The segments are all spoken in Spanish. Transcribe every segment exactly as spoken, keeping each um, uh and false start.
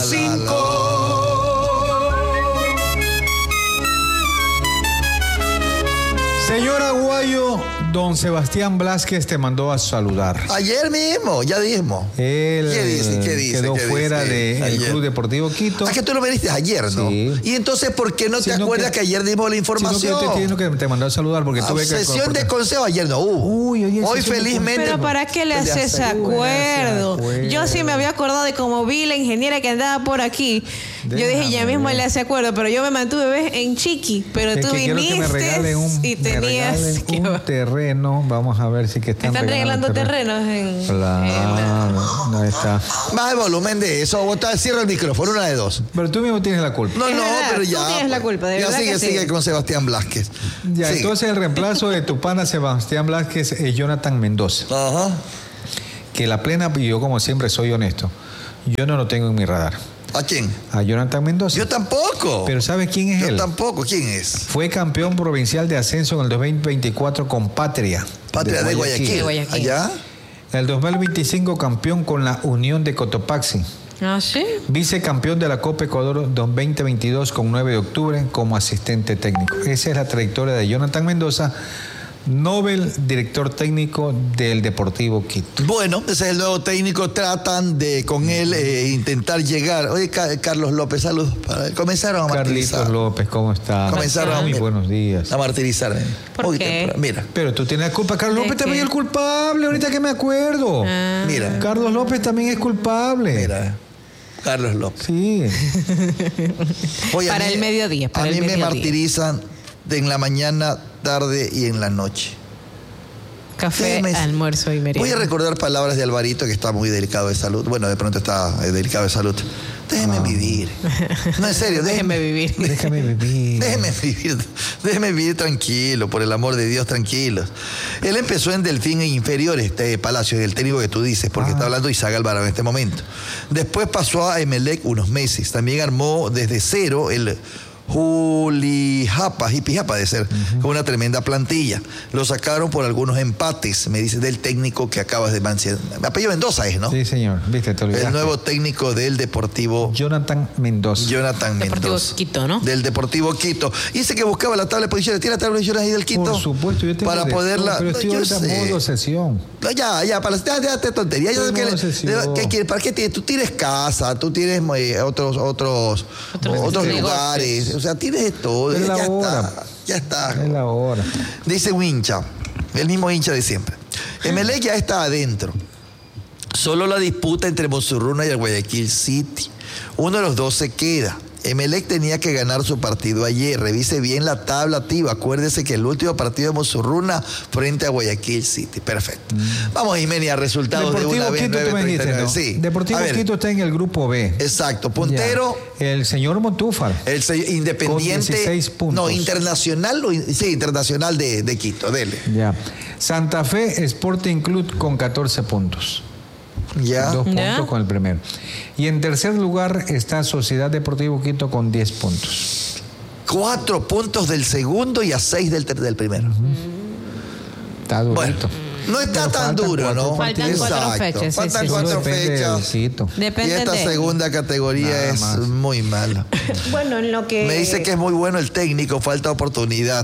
cinco. Señor Aguayo, don Sebastián Blázquez te mandó a saludar. Ayer mismo, ya dijimos. Él ¿Qué dice? ¿Qué dice? quedó ¿Qué fuera del de Club Deportivo Quito. Ah, que tú lo viniste ayer, ¿no? Sí. Y entonces, ¿por qué no te Sino acuerdas que, que, que ayer dimos la información? Sino que yo te entiendo que te mandó a saludar porque tuve que... Sesión de consejo ayer no hubo. Uy, oye, Hoy felizmente... Pero ¿para qué le haces acuerdo? acuerdo? Yo sí me había acordado de como vi la ingeniera que andaba por aquí. Déjame yo dije, ya mismo ver. le hace acuerdo, pero yo me mantuve ¿ves? en Chiqui. Pero es tú que viniste que me regalen un, y tenías me que... un terreno. Vamos a ver si que están, están regalando terrenos en... Claro, en la... no está. Baja el volumen de eso. Vos te cierra el micrófono, una de dos. Pero tú mismo tienes la culpa. No, es no, verdad, pero ya. Tú tienes la culpa, de ya verdad sigue, que sigue sí. con Sebastián Blázquez. Ya, sigue. Entonces el reemplazo de tu pana Sebastián Blázquez es Jonathan Mendoza. Ajá. Que la plena, y yo como siempre soy honesto, yo no lo tengo en mi radar. ¿A quién? A Jonathan Mendoza. Yo tampoco. Pero ¿sabes quién es yo él? Yo tampoco. ¿Quién es? Fue campeón provincial de ascenso en el dos mil veinticuatro con Patria. Patria de Guayaquil. De Guayaquil. ¿Allá? En el dos mil veinticinco campeón con la Unión de Cotopaxi. ¿Ah, sí? Vicecampeón de la Copa Ecuador veinte veintidós con nueve de octubre como asistente técnico. Esa es la trayectoria de Jonathan Mendoza, Nobel, director técnico del Deportivo Quito. Bueno, ese es el nuevo técnico. Tratan de con él eh, intentar llegar. Oye, Ca- Carlos López, saludos para él. Comenzaron a martirizar. Carlitos López, ¿cómo está? Comenzaron a muy buenos días. A martirizarme. ¿Por Muy qué? temprano. Mira. Pero tú tienes la culpa. Carlos López también es el culpable. Ahorita que me acuerdo. Ah. Mira. Carlos López también es culpable. Mira. Carlos López. Sí. Oye, para mí, el mediodía. Para a mí el me mediodía. martirizan de en la mañana, tarde y en la noche. Café, Déjeme, almuerzo y merienda. Voy a recordar palabras de Alvarito, que está muy delicado de salud. Bueno, de pronto está eh, delicado de salud. Déjeme ah. vivir. No, en serio, déjeme, déjeme vivir. Déjame vivir. Déjeme vivir. Déjeme vivir tranquilo, por el amor de Dios, tranquilos. Él empezó en Delfín Inferiores, este Palacio, el técnico que tú dices, porque ah. está hablando Isaac Alvarado en este momento. Después pasó a Emelec unos meses. También armó desde cero el Julijapa, Jipijapa de ser, uh-huh. con una tremenda plantilla. Lo sacaron por algunos empates, me dice, del técnico que acabas de mencionar. Apellido Mendoza es, ¿no? Sí, señor. Viste, te olvidaste. El nuevo técnico del Deportivo... Jonathan Mendoza. Jonathan Deportivo Mendoza. Quito, ¿no? Del Deportivo Quito. Y dice que buscaba la tabla de posiciones. ¿Tiene la tabla de posiciones ahí del Quito? Por supuesto, yo tengo para de, poderla... Pero estoy no, ahorita en modo sesión. No, ya, ya, para ya, ya te tontería. Yo que, le, ¿qué quieres? ¿Para qué tienes? Tú tienes casa, tú tienes eh, otros, otros, otros, otros lugares. O sea, tienes esto. Es la ya hora. está, ya está. Es la hora. Dice un hincha, el mismo hincha de siempre. Emelec ya está adentro. Solo la disputa entre Monsurruna y el Guayaquil City. Uno de los dos se queda. Emelec tenía que ganar su partido ayer. Revise bien la tabla, tío. Acuérdese que el último partido de Monsurruna frente a Guayaquil City. Perfecto. Mm. Vamos, Imenia, resultados Deportivo de una vez. Quito, tú me dijiste, ¿no? Sí. Deportivo Quito está en el grupo B. Exacto. Puntero. Ya. El señor Montúfar. El señor Independiente. Con dieciséis puntos. No, internacional. Sí, internacional de, de Quito. Dele. Ya. Santa Fe Sporting Club con catorce puntos. Ya. Dos puntos ¿Ya? con el primero. Y en tercer lugar está Sociedad Deportivo Quito con diez puntos. Cuatro puntos del segundo y a seis del, del primero. Uh-huh. Está durito. Bueno, no está pero tan duro, ¿no? Faltan Exacto. cuatro fechas. Faltan sí, sí, cuatro sí. fechas. Depende y esta de... segunda categoría Nada es más. muy mala. Bueno, en lo que... Me dice que es muy bueno el técnico, falta oportunidad.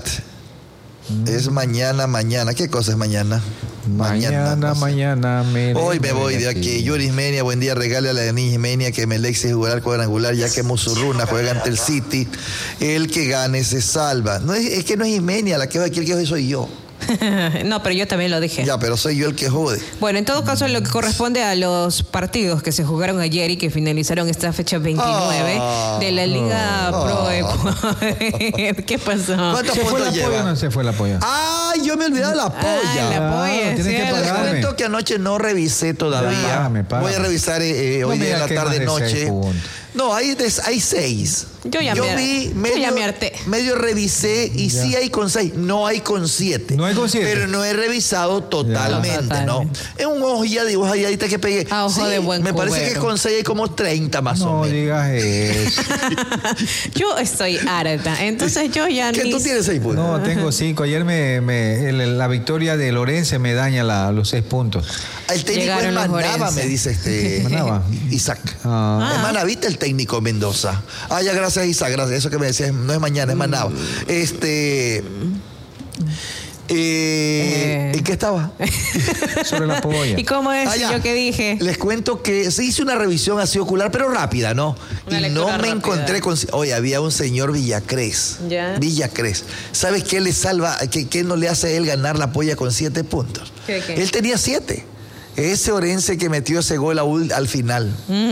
Mm. Es mañana, mañana. ¿Qué cosa es mañana? Mañana, mañana. mañana me Hoy me voy de aquí. Yuris Menia, buen día. Regale a la de Niña Menia que Emelec se jugará al cuadrangular, ya que Monsurruna juega ante el City. El que gane se salva. No es, es que no es Imenia la que va aquí, el que jode soy yo. No, pero yo también lo dije. Ya, pero soy yo el que jode. Bueno, en todo caso, en lo que corresponde a los partidos que se jugaron ayer y que finalizaron esta fecha veintinueve oh, de la Liga oh, Pro Ecuador. ¿Qué pasó? ¿Cuántos ¿Se fue puntos la lleva? polla o no se fue la polla? Ay, yo me olvidé de la polla. Ah, la polla, Ah, tienes sí, que la- Les pagarme. cuento que anoche no revisé todavía. Págame, págame. Voy a revisar eh, eh, No hoy me día en la digas que tarde más de seis noche. puntos. No, hay, des, hay seis. Yo ya me- vi, yo medio, ya me harté. medio revisé y Ya. sí hay con seis. No hay con siete. No hay con siete. Pero no he revisado totalmente, Ya. ¿no? Totalmente. Es un ojo ya de ahorita que pegué. A ojo Sí, de buen me parece cubero. que con seis hay como treinta más o No menos. digas eso. Yo estoy harta. Entonces yo ya ¿Qué ni... tú tienes seis puntos? No, tengo cinco. Ayer me, me me, el, la victoria de Lorense me daña la, los seis puntos. El técnico Llegaron es los Manaba, Orense. me dice este Manaba. Isaac. Ah. Es Manavita el técnico Mendoza. Ah, ya, gracias Isaac, gracias. Eso que me decías no es mañana, es Manaba. Este... Eh, ¿En qué estaba? Sobre la polla. ¿Y cómo es Ah, ya. yo que dije? Les cuento que se hizo una revisión así ocular, pero rápida, ¿no? Una y no lectura me rápida. encontré con... Oye, había un señor Villacrés. Ya. Villacrés. ¿Sabes qué le salva, qué, qué no le hace a él ganar la polla con siete puntos? ¿Qué, qué? Él tenía siete. Ese Orense que metió ese gol al, al final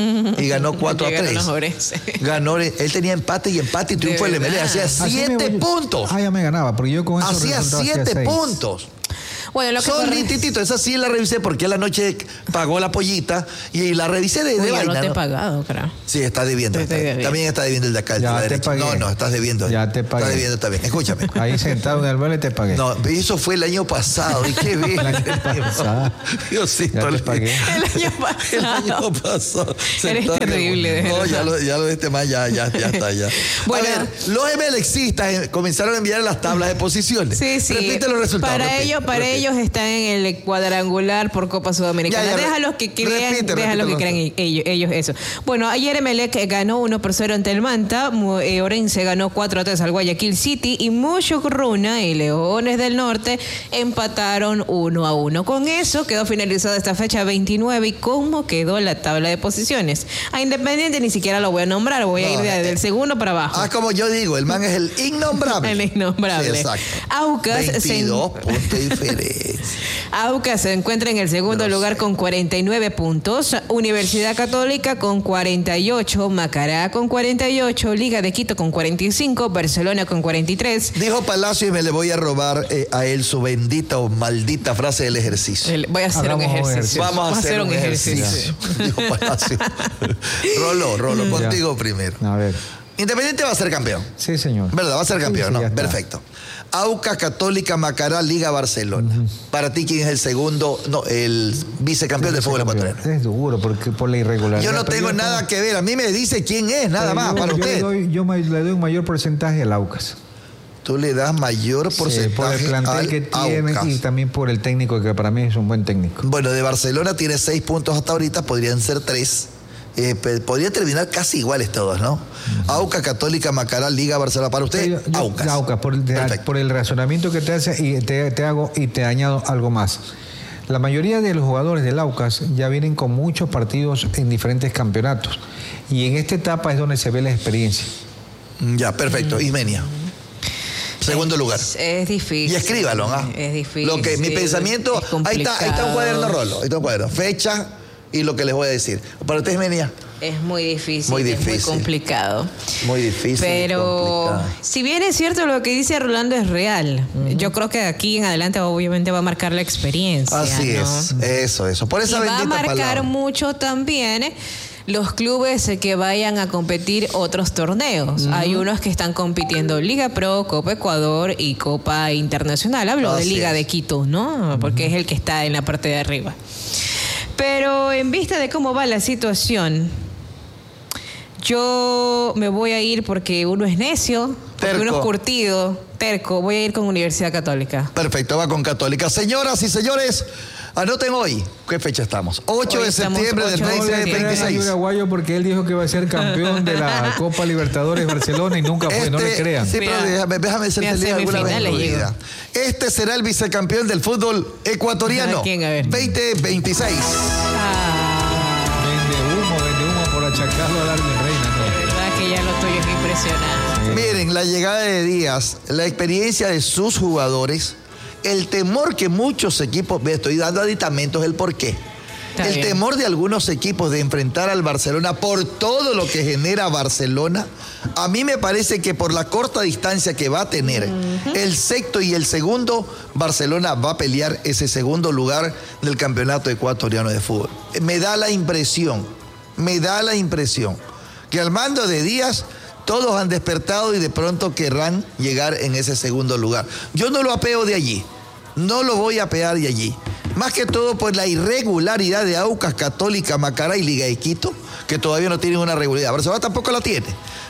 y ganó cuatro a Llegaron tres. los Orense. Ganó, él tenía empate y empate y triunfo De el M L. verdad. Hacía Así me siete voy- puntos. Ah, ya me ganaba, porque yo con esos Hacía resultados hacía siete seis. puntos. Bueno, lo que Son corre- lititito, esa sí la revisé porque la noche pagó la pollita y la revisé de, de Uy, yo vaina. no te he ¿no? pagado, creo. Sí, está debiendo. Te estoy debiendo. También está debiendo el de acá. el de Ya la te derecha. pagué. No, no, estás debiendo. Ya te pagué. Estás debiendo también. Escúchame. Ahí sentado en el baile te pagué. No, eso fue el año pasado. ¿Y qué ves? El año pasado. Diosito, Ya te le- pagué. El año El año pasado. pasado. Eres Sentado- terrible, de No, verdad. ya lo, ya lo de este más, ya, ya, ya está, ya. Bueno. A ver, los MLXistas eh, comenzaron a enviar las tablas de posiciones. Sí, sí. Repite los resultados. Para repite, ellos, para repite. ellos están en el cuadrangular por Copa Sudamericana. Ya, ya, Déjalos que crean, repite, déjalos que repite crean ellos, ellos eso. Bueno, ayer Emelec ganó uno por cero ante el Manta, Mu- eh, Orense ganó cuatro a tres al Guayaquil City y Mushurruna y Leones del Norte empataron uno a uno. Con eso quedó finalizada esta fecha veintinueve y cómo quedó la tabla de posiciones. A Independiente ni siquiera lo voy a nombrar, voy a No, ir de- eh, del segundo para abajo. Ah, como yo digo, el man es el innombrable. El innombrable. Sí, exacto. Aucas se- veintidós puntos de diferencia. Aucas se encuentra en el segundo lugar con cuarenta y nueve puntos, Universidad Católica con cuarenta y ocho, Macará con cuarenta y ocho, Liga de Quito con cuarenta y cinco, Barcelona con cuarenta y tres. Dijo Palacio y me le voy a robar eh, a él su bendita o maldita frase del ejercicio. El- Voy a hacer un Hagamos un ejercicio. ejercicio. Vamos a hacer un ejercicio. Dijo Palacio. Rolo, Rolo, contigo primero. A ver. Independiente va a ser campeón. Sí, señor. ¿Verdad? Va a ser Sí, campeón, sí, ¿no? ya está. Perfecto. Aucas, Católica, Macará, Liga Barcelona. Para ti, ¿quién es el segundo? No, el vicecampeón del fútbol ecuatoriano. Es duro porque por la irregularidad. Yo no Pero tengo yo nada como- que ver. A mí me dice quién es, nada pero más, yo- para yo usted. Le doy, yo me- le doy un mayor porcentaje al Aucas. Tú le das mayor Sí, porcentaje por el plantel al que tiene Aucas. y también por el técnico, que para mí es un buen técnico. Bueno, de Barcelona tiene seis puntos hasta ahorita, podrían ser tres. Eh, pe- podría terminar casi iguales todos, ¿no? Aucas, Católica, Macará, Liga Barcelona. Para usted, Yo- yo- Aucas. Aucas, por el, Perfecto. por el razonamiento que te hace y te, te hago y te añado algo más. La mayoría de los jugadores del Aucas ya vienen con muchos partidos en diferentes campeonatos y en esta etapa es donde se ve la experiencia. Ya, perfecto. Ismenia. Segundo lugar. Es, es difícil. Y escríbalo, ¿ah? Es difícil. Lo que mi pensamiento. es Ahí está, ahí está un cuaderno complicado. rolo. Ahí está un cuaderno. Fecha y lo que les voy a decir. Para usted, Ismenia. Es muy difícil. Muy Es difícil. muy complicado. Muy difícil. Pero complicado. si bien es cierto lo que dice Rolando es real, yo creo que de aquí en adelante obviamente va a marcar la experiencia. Así ¿no? es. Eso, eso. Por Y esa va a bendita marcar palabra. mucho también eh, los clubes eh, que vayan a competir otros torneos. Hay unos que están compitiendo Liga Pro, Copa Ecuador y Copa Internacional. Hablo de Así Liga es. de Quito, ¿no? Porque es el que está en la parte de arriba. Pero en vista de cómo va la situación, yo me voy a ir porque uno es necio, porque Terco. uno es curtido, terco. Voy a ir con Universidad Católica. Perfecto, va con Católica. Señoras y señores, anoten hoy. ¿Qué fecha estamos? ocho Hoy de estamos septiembre del ocho de veinte septiembre. veintiséis. Uruguayo porque él dijo que va a ser campeón de la Copa Libertadores Barcelona y nunca fue, no le crean. Sí, Mira, pero déjame, déjame ser ni a feliz alguna vez en semifinales tu llegó. vida. Este será el vicecampeón del fútbol ecuatoriano. ¿A quién? A ver. veinte veintiséis. Ah, Vende humo, vende humo por achacarlo a Darwin Reina. de ¿no? verdad que ya lo tuyo es impresionante. Miren, la llegada de Díaz, la experiencia de sus jugadores, el temor que muchos equipos, ve, estoy dando aditamentos, el por qué. Está El bien. temor de algunos equipos de enfrentar al Barcelona por todo lo que genera Barcelona, a mí me parece que por la corta distancia que va a tener el sexto y el segundo, Barcelona va a pelear ese segundo lugar del campeonato ecuatoriano de fútbol. Me da la impresión, me da la impresión que al mando de Díaz todos han despertado y de pronto querrán llegar en ese segundo lugar. Yo no lo apeo de allí, no lo voy a apear de allí. Más que todo por la irregularidad de Aucas, Católica, Macará y Liga de Quito, que todavía no tienen una regularidad. Barcelona tampoco la tiene.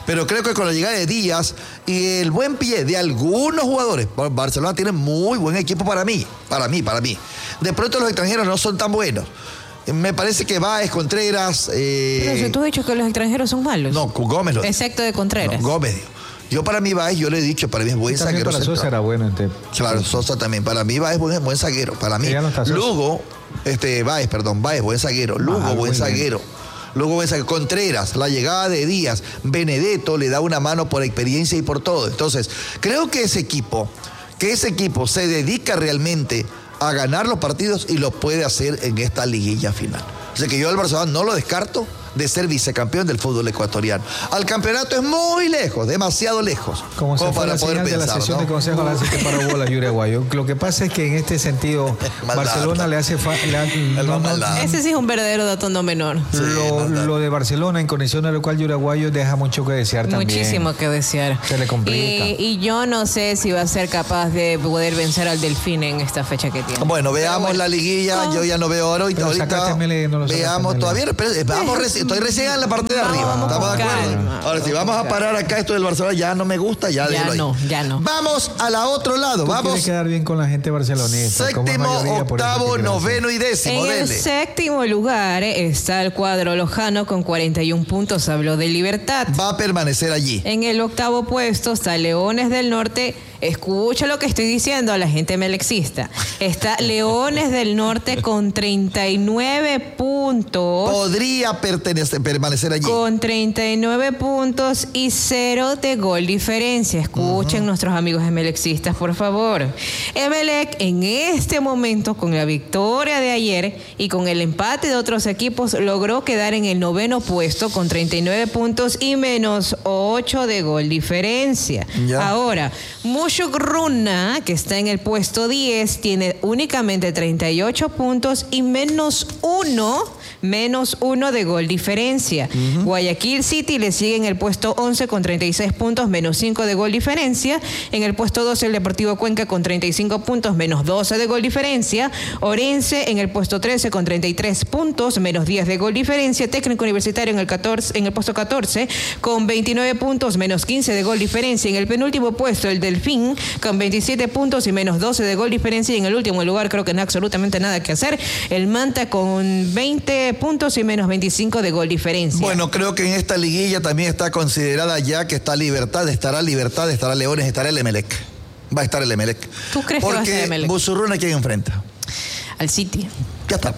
Pero creo que con la llegada de Díaz y el buen pie de algunos jugadores, Barcelona tiene muy buen equipo para mí, para mí, para mí. De pronto los extranjeros no son tan buenos. Me parece que Báez, Contreras... Eh... Pero si tú has dicho que los extranjeros son malos. No, Gómez lo dijo. Excepto de Contreras. No, Gómez dijo. Yo para mí Báez, yo le he dicho, para mí es buen zaguero. Para Sosa era bueno. Este... Claro, Sosa también. Para mí Báez es buen, buen zaguero. Para mí. No Lugo, este, Báez, perdón, Báez, buen zaguero. Lugo, ah, buen zaguero. Luego ves a Contreras, la llegada de Díaz, Benedetto le da una mano por experiencia y por todo. Entonces, creo que ese equipo, que ese equipo se dedica realmente a ganar los partidos y lo puede hacer en esta liguilla final. O sea que yo al Barcelona no lo descarto de ser vicecampeón del fútbol ecuatoriano. Al campeonato es muy lejos, demasiado lejos. Como, como para poder pensar, de la sesión, ¿no?, de consejo la hace que paró bola Yuri Aguayo. Lo que pasa es que en este sentido Barcelona le hace fa le ha, no, no, ese sí es un verdadero dato no menor. Sí, lo, lo de Barcelona en condiciones de lo cual Yuri Aguayo deja mucho que desear también. Muchísimo que desear. Se le complica. Y, y yo no sé si va a ser capaz de poder vencer al Delfín en esta fecha que tiene. Bueno, veamos bueno. la liguilla. No. Yo ya no veo ahora. Ahorita, ahorita no veamos todavía. Pero, vamos, estoy recién en la parte de arriba. No, ¿Estamos de acuerdo? Calma, Ahora, si vamos a parar acá esto del Barcelona, ya no me gusta, ya, ya déjalo no, ahí. ya no. Vamos a la otro lado. Tú vamos. quieres quedar bien con la gente barcelonista. Séptimo, octavo, noveno y décimo. En Dele. el séptimo lugar está el cuadro lojano con cuarenta y un puntos. Habló de Libertad. Va a permanecer allí. En el octavo puesto está Leones del Norte. Escucha lo que estoy diciendo a la gente melexista. Está Leones del Norte con treinta y nueve puntos. Podría pertenecer, permanecer allí. Con treinta y nueve puntos y cero de gol diferencia. Escuchen uh-huh. nuestros amigos emelexistas, por favor. Emelec en este momento, con la victoria de ayer y con el empate de otros equipos, logró quedar en el noveno puesto con treinta y nueve puntos y menos ocho de gol diferencia. Ya. Ahora, Mushuk Runa, que está en el puesto diez, tiene únicamente treinta y ocho puntos y menos uno, menos uno de gol diferencia. Uh-huh. Guayaquil City le sigue en el puesto once con treinta y seis puntos, menos cinco de gol diferencia. En el puesto doce el Deportivo Cuenca con treinta y cinco puntos, menos doce de gol diferencia. Orense en el puesto trece con treinta y tres puntos, menos diez de gol diferencia. Técnico Universitario en el, catorce, en el puesto catorce con veintinueve puntos, menos quince de gol diferencia. En el penúltimo puesto el Delfín con veintisiete puntos y menos doce de gol diferencia. Y en el último lugar, creo que no hay absolutamente nada que hacer, el Manta con veinte puntos y menos veinticinco de gol diferencia. Bueno, creo que en esta liguilla también está considerada ya que está Libertad, estará Libertad, estará Leones, estará el Emelec. Va a estar el Emelec. ¿Tú crees Porque que va a ser el Emelec? Musurruna, ¿quién enfrenta? Al City. Ya está.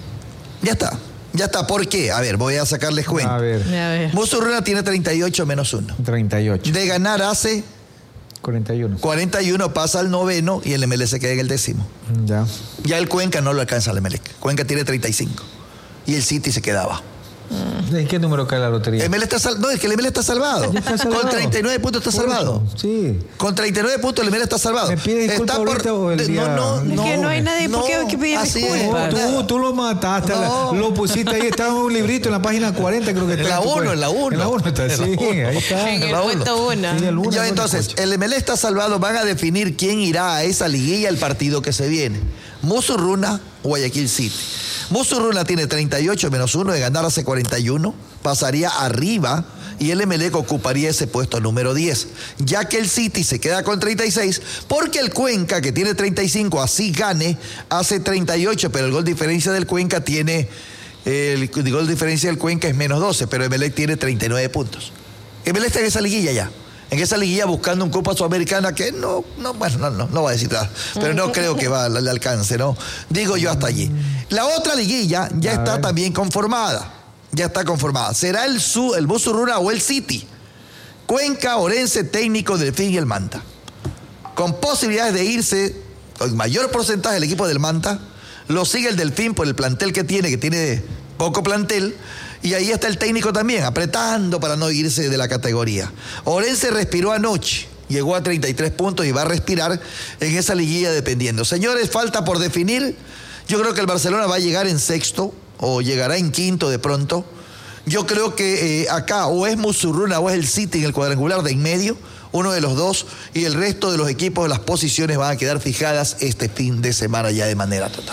Ya está. Ya está. ¿Por qué? A ver, voy a sacarles cuenta. A ver. A ver. Musurruna tiene treinta y ocho menos uno. treinta y ocho. De ganar hace... cuarenta y uno. cuarenta y uno pasa al noveno y el Emelec se queda en el décimo. Ya. Ya el Cuenca no lo alcanza al Emelec. Cuenca tiene treinta y cinco. Y el City se queda abajo. ¿En qué número cae la lotería? Emelec está sal... No, es que el Emelec está salvado. Está salvado. Con treinta y nueve puntos está Por salvado. eso, sí. Con treinta y nueve puntos el Emelec está salvado. ¿Me pides disculpas ahorita o el día? No, no, Es no. que no hay nadie no, por qué pedir así disculpas. es. Tú, tú lo mataste, No. lo pusiste ahí, estaba en un librito en la página cuarenta, creo que está. En la uno, en la uno. En la uno está, En la sí, uno. ahí está. En el la uno. puesto uno. Sí, el uno, Ya no, entonces, el Emelec está salvado. Van a definir quién irá a esa liguilla, el partido que se viene. Musurruna, Guayaquil City. Musurruna tiene treinta y ocho menos uno, de ganar hace cuarenta y uno, pasaría arriba y el Emelec ocuparía ese puesto número diez, ya que el City se queda con treinta y seis, porque el Cuenca, que tiene treinta y cinco, así gane, hace treinta y ocho, pero el gol diferencia del Cuenca tiene, el gol diferencia del Cuenca es menos doce, pero Emelec tiene treinta y nueve puntos. Emelec está en esa liguilla ya. En esa liguilla buscando un Copa Sudamericana que no, no, bueno, no, no, no va a decir nada, pero no creo que va al alcance, ¿no? Digo yo hasta allí. La otra liguilla ya A está ver. también conformada, ya está conformada. Será el Su, el Musurruna o el City. Cuenca, Orense, Técnico, Delfín y el Manta. Con posibilidades de irse, con mayor porcentaje el equipo del Manta, lo sigue el Delfín por el plantel que tiene, que tiene poco plantel. Y ahí está el técnico también, apretando para no irse de la categoría. Orense respiró anoche, llegó a treinta y tres puntos y va a respirar en esa liguilla dependiendo. Señores, falta por definir. Yo creo que el Barcelona va a llegar en sexto o llegará en quinto de pronto. Yo creo que eh, acá o es Musurruna o es el City en el cuadrangular de en medio, uno de los dos, y el resto de los equipos, las posiciones van a quedar fijadas este fin de semana ya de manera total.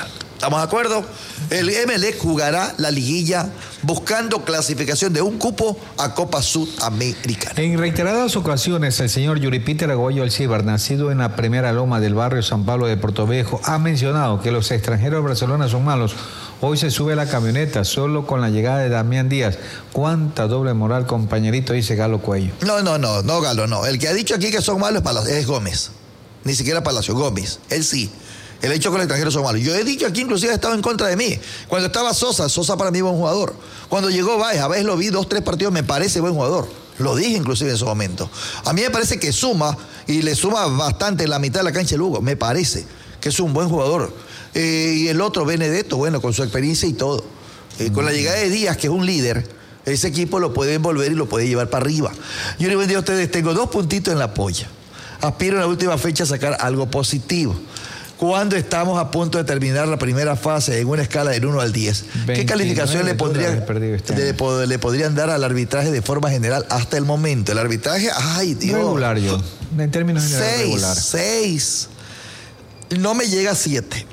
¿Estamos de acuerdo? El Emelec jugará la liguilla buscando clasificación de un cupo a Copa Sudamericana. En reiteradas ocasiones, el señor Yuri Peter Aguayo Alcibar, nacido en la primera loma del barrio San Pablo de Portoviejo, ha mencionado que los extranjeros de Barcelona son malos. Hoy se sube a la camioneta solo con la llegada de Damián Díaz. ¿Cuánta doble moral, compañerito? Dice Galo Cuello. No, no, no, no, Galo, no. El que ha dicho aquí que son malos es, Palacio, es Gómez. Ni siquiera Palacio, Gómez. Él sí. Él ha dicho que los extranjeros son malos. Yo he dicho aquí, inclusive, ha estado en contra de mí. Cuando estaba Sosa, Sosa para mí es buen jugador. Cuando llegó Báez, a veces lo vi dos, tres partidos, me parece buen jugador. Lo dije inclusive en su momento. A mí me parece que suma, y le suma bastante en la mitad de la cancha de Lugo. Me parece que es un buen jugador. Eh, y el otro, Benedetto, bueno, con su experiencia y todo. Eh, mm. Con la llegada de Díaz, que es un líder, ese equipo lo puede envolver y lo puede llevar para arriba. Yo le bendiga a ustedes, tengo dos puntitos en la polla. Aspiro en la última fecha a sacar algo positivo. Cuando estamos a punto de terminar la primera fase en una escala del uno al diez, ¿qué calificación le podrían, este le, le podrían dar al arbitraje de forma general hasta el momento? El arbitraje, ay Dios. Regular yo, en términos generales regular. Seis. No me llega a siete.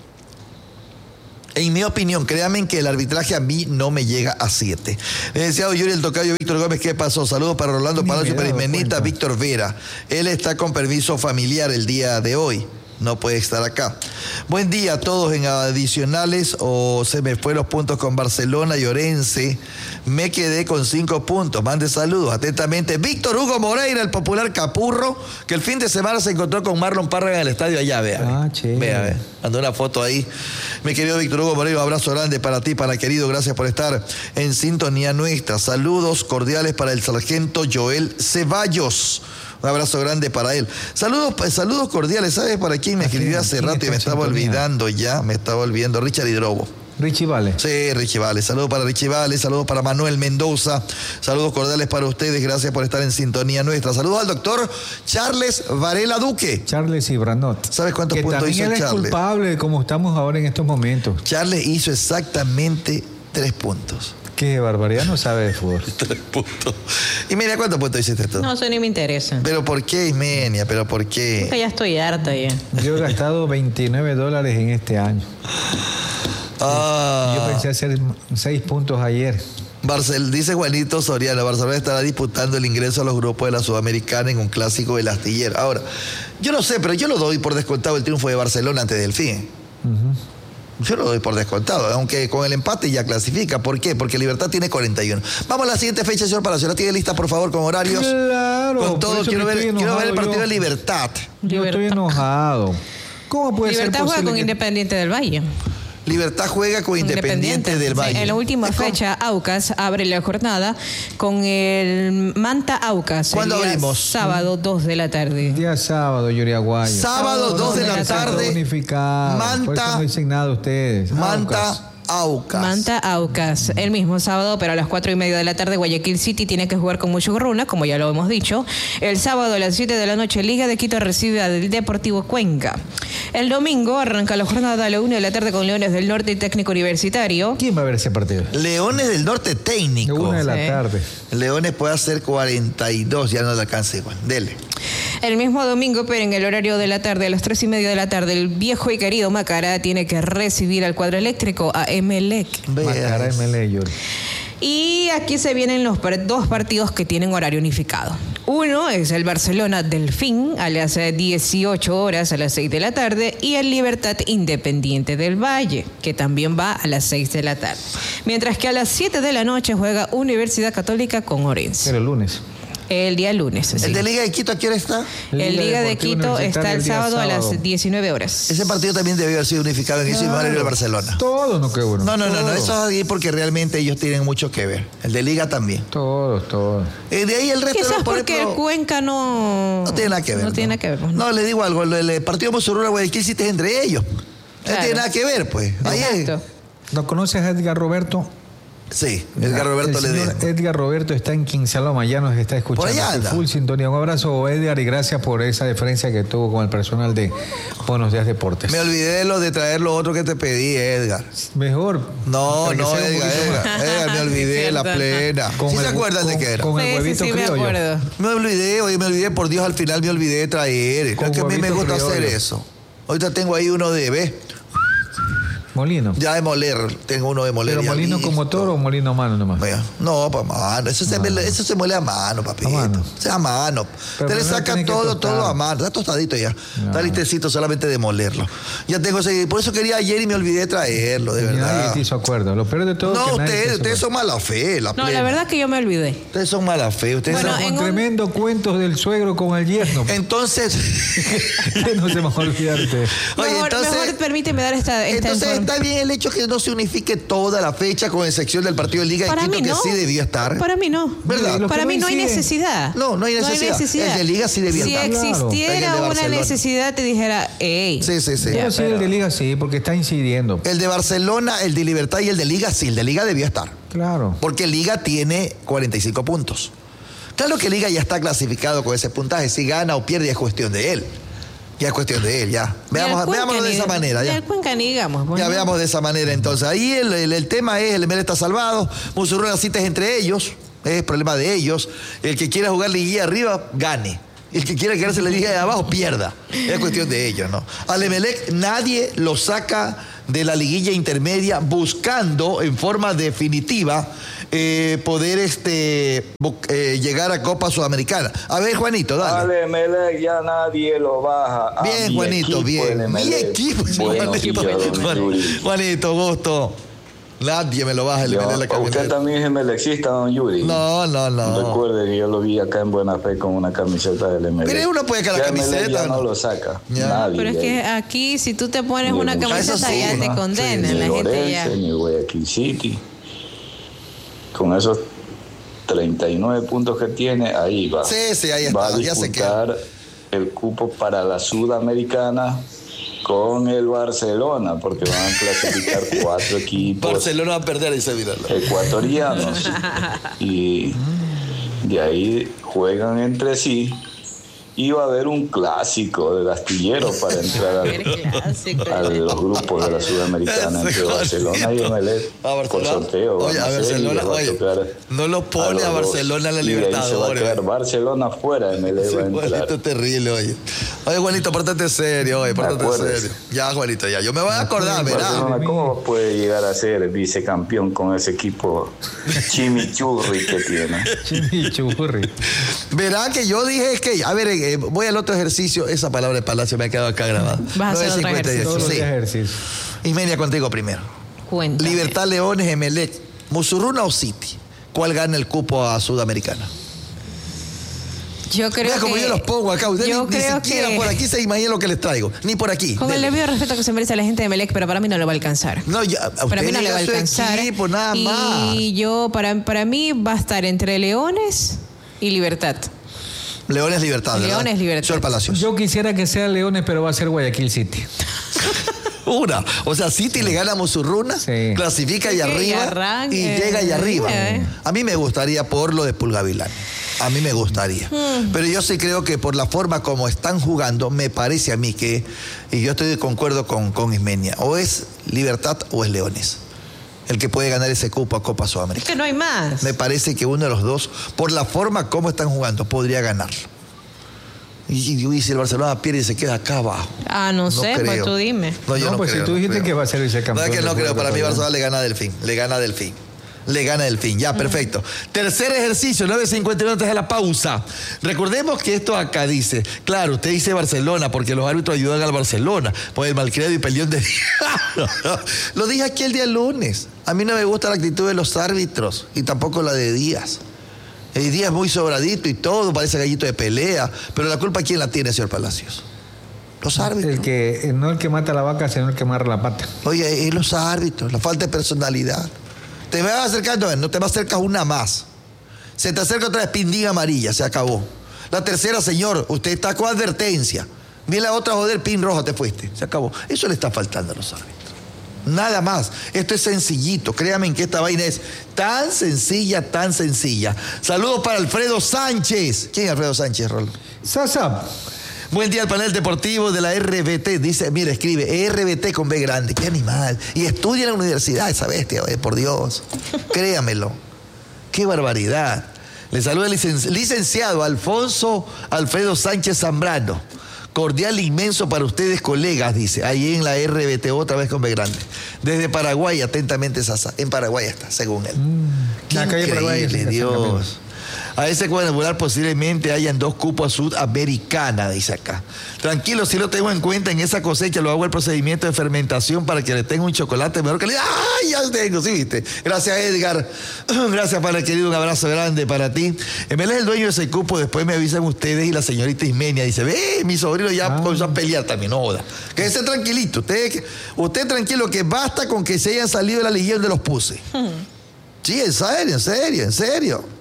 En mi opinión, créanme que el arbitraje a mí no me llega a siete. Licenciado Yuri, el tocayo Víctor Gómez, ¿qué pasó? Saludos para Rolando Palacio Perimenita, Víctor Vera. Él está con permiso familiar el día de hoy. No puede estar acá. Buen día a todos en adicionales, o se me fue los puntos con Barcelona y Orense. Me quedé con cinco puntos. Mande saludos. Atentamente, Víctor Hugo Moreira, el popular Capurro, que el fin de semana se encontró con Marlon Párraga en el estadio allá. Vea, ah, che. vea, vea. Mandó una foto ahí. Mi querido Víctor Hugo Moreira, un abrazo grande para ti, para querido. Gracias por estar en sintonía nuestra. Saludos cordiales para el sargento Joel Ceballos. Un abrazo grande para él. Saludos, saludos cordiales. ¿Sabes para quién me escribió hace rato y me estaba olvidando ya? Me estaba olvidando. Richard Hidrobo. Richie Vale. Sí, Richie Vale. Saludos para Richie Vale, saludos para Manuel Mendoza. Saludos cordiales para ustedes. Gracias por estar en sintonía nuestra. Saludos al doctor Charles Varela Duque. Charles Ibranot. ¿Sabes cuántos que puntos hizo Charles? Que también es culpable, como estamos ahora en estos momentos. Charles hizo exactamente tres puntos. Qué barbaridad, no sabe de fútbol. Tres puntos. Y mira, ¿cuántos puntos hiciste tú? No, eso ni me interesa. ¿Pero por qué, Ismenia? ¿Pero por qué? Porque ya estoy harta ya. Yo he gastado veintinueve dólares en este año. Ah. Yo pensé hacer seis puntos ayer. Barcel, dice Juanito Soriano, Barcelona estará disputando el ingreso a los grupos de la Sudamericana en un clásico del astillero. Ahora, yo no sé, pero yo lo doy por descontado el triunfo de Barcelona ante Delfín. Uh-huh. Yo lo doy por descontado, aunque con el empate ya clasifica. ¿Por qué? Porque Libertad tiene cuarenta y uno. Vamos a la siguiente fecha, señor Palacio. ¿La tiene lista, por favor, con horarios? Claro. Con todo. Quiero ver, quiero ver el partido yo. de Libertad. Yo estoy enojado. ¿Cómo puede Libertad ser posible juega con que... Independiente del Valle. Libertad juega con Independiente, Independiente del Valle. Sí, en la última es fecha, con... Aucas abre la jornada con el Manta Aucas. ¿Cuándo abrimos? Sábado, dos de la tarde. Día sábado, Yuri Aguayo. Sábado, dos de la tarde. Unificado. Manta. Por eso no dicen nada ustedes. Manta. Aucas. Aucas. Manta Aucas, el mismo sábado, pero a las cuatro y media de la tarde, Guayaquil City tiene que jugar con Muchurruna, como ya lo hemos dicho. El sábado a las siete de la noche, Liga de Quito recibe al Deportivo Cuenca. El domingo arranca la jornada a la una de la tarde con Leones del Norte y Técnico Universitario. ¿Quién va a ver ese partido? Leones del Norte Técnico. Una de la sí. tarde. Leones puede hacer cuarenta y dos, ya no le alcanza igual. Dele. El mismo domingo, pero en el horario de la tarde, a las tres y media de la tarde, el viejo y querido Macará tiene que recibir al cuadro eléctrico, a Emelec. Macará, Emelec, Yuri. Y aquí se vienen los dos partidos que tienen horario unificado. Uno es el Barcelona Delfín a las dieciocho horas a las seis de la tarde y el Libertad Independiente del Valle, que también va a las seis de la tarde. Mientras que a las siete de la noche juega Universidad Católica con Orense. Pero el lunes. El día lunes. Sí. ¿El de Liga de Quito a qué hora está? El, el Liga de Quito está el sábado, sábado a las diecinueve horas. Ese partido también debió haber sido unificado en ese horario de Barcelona. Todo, no, qué bueno. No, no, todo. no, no, eso es ahí porque realmente ellos tienen mucho que ver. El de Liga también. Todos, todos. Eh, de ahí el resto. Quizás no, por porque ejemplo, el Cuenca no... No tiene nada que ver. No, no. tiene nada que ver. Pues, no. no, le digo algo, el, el partido Musurruna Guayaquil City es entre ellos. Claro. No tiene nada que ver, pues. Ahí es. ¿No conoces a Edgar Roberto? Sí, Edgar Roberto el Ledesma. Edgar Roberto está en Quinsaloma, ya nos está escuchando. Por allá anda. Full sintonía. Un abrazo, Edgar, y gracias por esa deferencia que tuvo con el personal de Buenos Días Deportes. Me olvidé de lo de traer lo otro que te pedí, Edgar. Mejor. No, no, Edgar, Edgar, Edgar, me olvidé, la plena. Con ¿Sí el, se acuerdan con, de qué era? Con el sí, huevito sí, sí, criollo. Me acuerdo. Me olvidé, oye, me olvidé, por Dios, al final me olvidé de traer. Creo que a mí me gusta criollo. hacer eso. Ahorita tengo ahí uno de, ¿ves? Molino. Ya de moler, tengo uno de moler. ¿Pero ya molino listo. con motor o molino a mano nomás? Vaya. No, pues a mano. Eso se, Mano. eso se muele a mano, papito. A mano. O sea, a mano. Pero Te le primero saca tiene que todo, tostar. todo a mano. Está tostadito ya. No. Está listecito solamente de molerlo. Ya tengo ese. Por eso quería ayer y me olvidé de traerlo, de Nadie verdad. te hizo acuerdo. Lo peor de todo es No, que nadie te ustedes, hizo ustedes acuerdo. son mala fe, la No, plena. la verdad que yo me olvidé. Ustedes son mala fe. Ustedes Bueno, son... en Con un- tremendo cuentos del suegro con el yerno. Entonces, Que no se me va a olvidarte. oye, mejor, entonces, mejor permíteme dar esta, esta entonces inform- está bien el hecho que no se unifique toda la fecha con excepción del partido de Liga de Para Quito, mí que no. sí debió estar. Para mí no. ¿Verdad? Los que Para no mí no hay inciden. necesidad. No, no hay necesidad. El de Liga sí debía Si estar. Claro. En existiera el de una Barcelona. necesidad, te dijera, ey. Sí, sí, sí. Pero sí, el de Liga sí, porque está incidiendo. El de Barcelona, el de Libertad y el de Liga, sí, el de Liga debió estar. Claro. Porque Liga tiene cuarenta y cinco puntos. Claro que Liga ya está clasificado con ese puntaje. Si gana o pierde, ya es cuestión de él. Ya es cuestión de él, ya. Veamos, Ni al Cuenca veámoslo de ni- esa manera, ni ya. al Cuenca ni digamos. pues, Ya ¿no? veamos de esa manera entonces. Ahí el, el- el tema es, el M L está salvado, Musurruna cita es entre ellos, es problema de ellos. El que quiera jugar liguilla arriba, gane. El que quiera quedarse en la liguilla de abajo, pierda. Es cuestión de ellos, ¿no? Al Emelec nadie lo saca de la liguilla intermedia buscando en forma definitiva eh, poder este, bu- eh, llegar a Copa Sudamericana. A ver, Juanito, dale. Al Emelec ya nadie lo baja. A Bien, mi Juanito, equipo, bien. el Mi Emelec. equipo, Buenos Juanito. días, don Juan- Yuri. Juanito, gusto. Nadie me lo baja el Yo- Emelec la usted camioneta. también es emelecista, don Yuri. No, no, no. Recuerde que yo lo vi acá en Buena Fe con una camiseta del Emelec. Pero uno puede que la Ya Emelec camiseta, ya no ¿no? lo saca. Ya. Nadie. Pero es de que ahí. aquí, si tú te pones Ni una el camiseta, Eso sí, ya te ¿no? condenan. Ni La gente ya. Lorense, ni Guayaquil City. Con esos treinta y nueve puntos que tiene, ahí va. Sí, sí, ahí está, Va a ya se disputar el cupo para la Sudamericana con el Barcelona, porque van a clasificar cuatro equipos Barcelona va a perder ese míralo. ecuatorianos. Y de ahí juegan entre sí. Y va a haber un clásico del astillero para entrar al, Clásico. a los grupos de la Sudamericana Ese entre gol. Barcelona y Emelec A Barcelona. por sorteo. Oye, van a a ser, y Barcelona, les va a oye, tocar no lo pone los a dos. Barcelona en la Y de ahí se va a Libertadores. quedar Barcelona fuera, Emelec Ese va a entrar. Juanito terrible, oye. Oye, Juanito, pórtate serio, oye, pórtate Acuérdese. serio. Ya, Juanito, ya. Yo me voy a acordar, verá. Barcelona, ¿cómo puede llegar a ser vicecampeón con ese equipo chimichurri que tiene? Chimichurri. Verá que yo dije que, a ver, eh, voy al otro ejercicio. Esa palabra de Palacio me ha quedado acá grabada. Vas a hacer otro nueve cincuenta y ocho, Todos los sí. ejercicios. Ismenia, contigo primero. Cuéntame. Libertad Leones, Emelec, Musurruna o City. ¿Cuál gana el cupo a Sudamericana? Yo creo Mira como que, yo los pongo acá. Ustedes yo ni, ni creo siquiera que, por aquí se imaginan lo que les traigo. Ni por aquí. con el Dele. debido respeto que se merece la gente de Melec, pero para mí no le va a alcanzar. No, ya, a Para mí usted no le va a diga su alcanzar. equipo, nada más. y yo, para, para mí, va a estar entre Leones y Libertad. Leones Libertad, ¿verdad? Leones Libertad. Señor Palacios. Yo quisiera que sea Leones, pero va a ser Guayaquil City. Una. O sea, City le gana a Musurruna, Sí. clasifica Sí, y y arriba arranque. y llega y arriba. Eh. A mí me gustaría por lo de Pulgavilán. A mí me gustaría. Hmm. Pero yo sí creo que por la forma como están jugando, me parece a mí que, y yo estoy de concuerdo con, con Ismenia, o es Libertad o es Leones el que puede ganar ese cupo a Copa Es Sudamericana. que no hay más. Me parece que uno de los dos, por la forma como están jugando, podría ganar. Y, y- y si el Barcelona pierde y se queda acá abajo. Ah, no, sé, pues creo. tú dime. No, yo No, no, pues si creo, tú no dijiste creo. que va a ser No, vicecampeón. es que no del creo, fútbol para mí ecuatoriano. Barcelona le gana Delfín, le gana Delfín. Le gana Delfín, ya, perfecto. Tercer ejercicio, nueve cincuenta y uno antes de la pausa. Recordemos que esto acá dice, claro, usted dice Barcelona porque los árbitros ayudan al Barcelona, pues el malcriado y peleón de... Lo dije aquí el día lunes. A mí no me gusta la actitud de los árbitros y tampoco la de Díaz. El Díaz es muy sobradito y todo, parece gallito de pelea, pero la culpa ¿quién la tiene, señor Palacios? Los árbitros. El que, no el que mata la vaca, sino el que amarra la pata. Oye, es los árbitros, la falta de personalidad. Te vas acercando, no te vas acercas una más. Se te acerca otra vez, pindín amarilla, se acabó. La tercera, señor, usted está con advertencia. Viene la otra, joder, pin roja, te fuiste. Se acabó. Eso le está faltando a los árbitros. Nada más. Esto es sencillito. Créanme que esta vaina es tan sencilla, tan sencilla. Saludos para Alfredo Sánchez. ¿Quién es Alfredo Sánchez, Rolo? Sasa. Buen día al panel deportivo de la R B T. Dice, mira, escribe R B T con B grande. Qué animal. Y estudia en la universidad esa bestia, eh, por Dios. Créamelo. Qué barbaridad. Le saluda el licen- licenciado Alfonso Alfredo Sánchez Zambrano. Cordial inmenso para ustedes, colegas, dice. Ahí en la R B T, otra vez con B grande. Desde Paraguay, atentamente, Sasa. En Paraguay está, según él. Mm, Qué la calle Paraguay, Dios. A ese cuadrangular posiblemente hayan dos cupos sudamericana, dice acá. Tranquilo, si lo tengo en cuenta en esa cosecha, lo hago el procedimiento de fermentación para que le tenga un chocolate mejor calidad. ¡Ay, ya tengo! Sí, viste. Gracias, Edgar. Gracias, padre querido. Un abrazo grande para ti. Él es el dueño de ese cupo. Después me avisan ustedes y la señorita Ismenia dice, ve, mi sobrino ya ah. comenzó a pelear también. No joda. Quédese tranquilito. Usted, usted tranquilo, que basta con que se hayan salido de la legión de los puses. Hmm. Sí, en serio, en serio, en serio.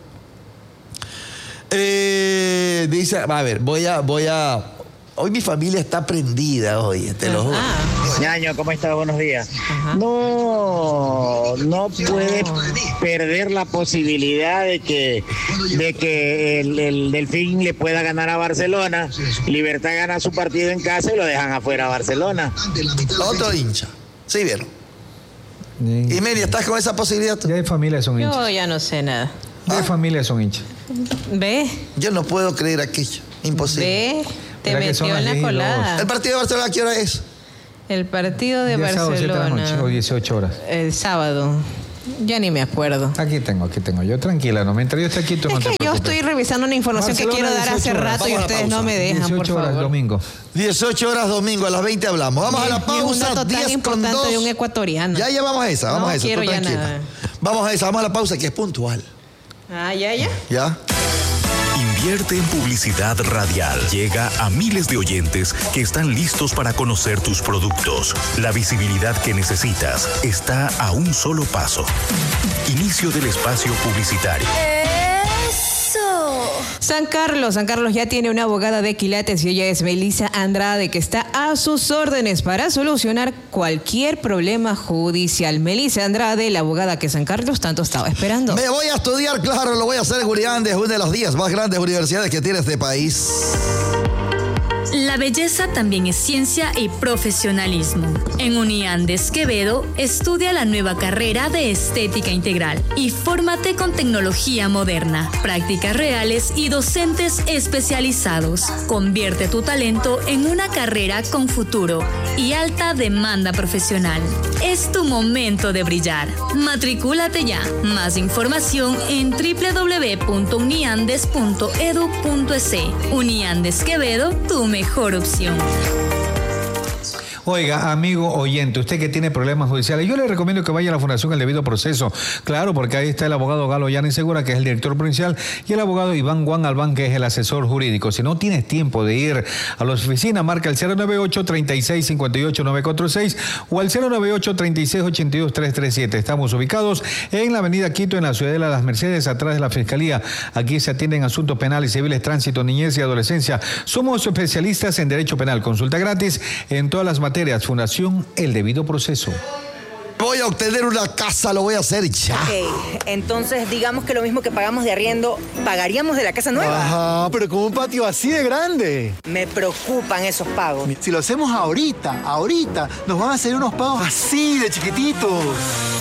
Eh, dice, a ver, voy a, voy a. Hoy mi familia está prendida, hoy, te lo juro. Ah. Ñaño, ¿cómo estás? Buenos días. Ajá. No, no puede perder la posibilidad de que, de que el, el Delfín le pueda ganar a Barcelona. Libertad gana su partido en casa y lo dejan afuera a Barcelona. Otro hincha. Sí, vieron. Y Mary, ¿estás con esa posibilidad tú? Ya hay familias son hinchas. Yo ya no sé nada. Ya hay familias son hinchas. ¿Ve? Yo no puedo creer aquello. Imposible. ¿Ve? Te metió en la colada. ¿El partido de Barcelona a qué hora es? El partido de Barcelona. siete de la noche, o dieciocho horas. El sábado. Ya ni me acuerdo. Aquí tengo, aquí tengo. Yo tranquila, no. Mientras yo esté aquí, tú es no te que preocupes. yo estoy revisando una información que quiero dar hace horas. rato y ustedes no me dejan, por dieciocho horas favor. domingo. dieciocho horas domingo, a las veinte hablamos. Vamos y, a la pausa. Es un dato tan importante de un ecuatoriano. Ya, ya vamos a esa, vamos no a esa. quiero ya nada. Vamos a esa, vamos a la pausa que es puntual. Ah, ya, ya. Ya. Invierte en publicidad radial. Llega a miles de oyentes que están listos para conocer tus productos. La visibilidad que necesitas está a un solo paso. Inicio del espacio publicitario. San Carlos, San Carlos ya tiene una abogada de quilates y ella es Melissa Andrade, que está a sus órdenes para solucionar cualquier problema judicial. Melissa Andrade, la abogada que San Carlos tanto estaba esperando. Me voy a estudiar, claro, lo voy a hacer en Uniandes, una de las diez más grandes universidades que tiene este país. La belleza también es ciencia y profesionalismo. En Uniandes Quevedo, estudia la nueva carrera de Estética Integral y fórmate con tecnología moderna, prácticas reales y docentes especializados. Convierte tu talento en una carrera con futuro y alta demanda profesional. Es tu momento de brillar. Matricúlate ya. Más información en doble u doble u doble u punto uniandes punto edu punto es. Uniandes Quevedo, tu mejor opción. Oiga, amigo oyente, usted que tiene problemas judiciales, yo le recomiendo que vaya a la Fundación El Debido Proceso. Claro, porque ahí está el abogado Galo Yanis Segura, que es el director provincial, y el abogado Iván Juan Albán, que es el asesor jurídico. Si no tienes tiempo de ir a la oficina, marca el cero nueve ocho, treinta y seis, cincuenta y ocho, novecientos cuarenta y seis o al cero nueve ocho, treinta y seis, ochenta y dos, trescientos treinta y siete. Estamos ubicados en la avenida Quito, en la Ciudadela de las Mercedes, atrás de la Fiscalía. Aquí se atienden asuntos penales, civiles, tránsito, niñez y adolescencia. Somos especialistas en derecho penal. Consulta gratis en todas las materias. Fundación El Debido Proceso. Voy a obtener una casa, lo voy a hacer ya. Ok, entonces digamos que lo mismo que pagamos de arriendo, ¿pagaríamos de la casa nueva? Ajá, pero con un patio así de grande. Me preocupan esos pagos. Si lo hacemos ahorita, ahorita, nos van a hacer unos pagos así de chiquititos.